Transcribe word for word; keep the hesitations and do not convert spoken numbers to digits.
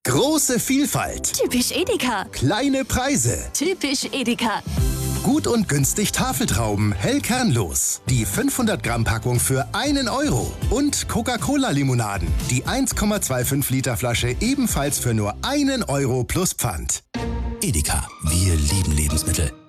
Große Vielfalt. Typisch Edeka. Kleine Preise. Typisch Edeka. Gut und günstig Tafeltrauben, hell kernlos. Die fünfhundert Gramm Packung für einen Euro. Und Coca-Cola-Limonaden. Die eins Komma fünfundzwanzig Liter Flasche ebenfalls für nur einen Euro plus Pfand. Edeka, wir lieben Lebensmittel.